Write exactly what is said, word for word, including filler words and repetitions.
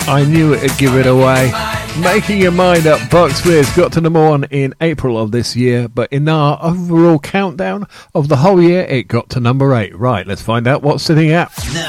I knew it'd give it away. Making Your Mind Up, Bucks Fizz got to number one in April of this year, but in our overall countdown of the whole year, it got to number eight. Right, let's find out what's sitting at.